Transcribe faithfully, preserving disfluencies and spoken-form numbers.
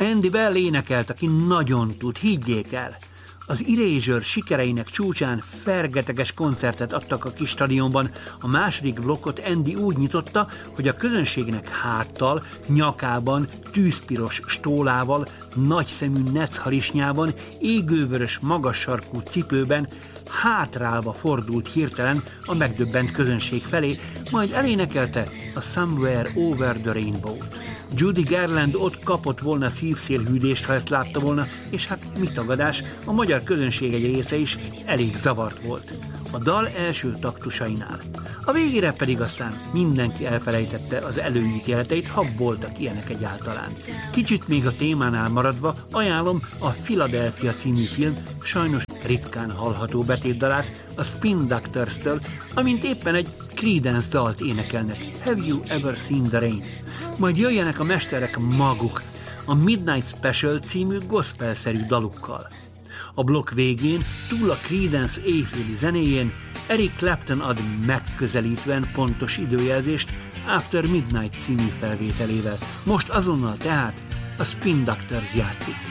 Andy Bell énekelt, aki nagyon tud, higgyék el. Az Erasure sikereinek csúcsán fergeteges koncertet adtak a kis stadionban. A második blokkot Andy úgy nyitotta, hogy a közönségnek háttal, nyakában, tűzpiros stólával, nagyszemű necharisnyában, égővörös magas sarkú cipőben, hátrálva fordult hirtelen a megdöbbent közönség felé, majd elénekelte a Somewhere Over the Rainbow-t. Judy Garland ott kapott volna szívszélhűdést, ha ezt látta volna, és hát mit tagadás, a magyar közönség egy része is elég zavart volt a dal első taktusainál. A végére pedig aztán mindenki elfelejtette az előítéleteit, ha voltak ilyenek egyáltalán. Kicsit még a témánál maradva ajánlom a Philadelphia című film sajnos ritkán hallható betétdalát a Spin Doctors-től, amint éppen egy Creedence dalt énekelnek, Have You Ever Seen the Rain? Majd jöjjenek a mesterek maguk, a Midnight Special című gospelszerű dalukkal. A blokk végén, túl a Creedence éjféli zenéjén, Eric Clapton ad megközelítően pontos időjelzést After Midnight című felvételével. Most azonnal tehát a Spin Doctors játszik.